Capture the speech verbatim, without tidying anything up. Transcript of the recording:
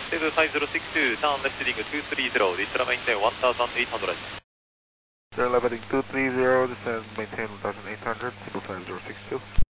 seven five zero six two, turn left heading two three zero, descend maintain one thousand eight hundred. Zero level heading two three zero, descend maintain one thousand eight hundred, seven five zero six two.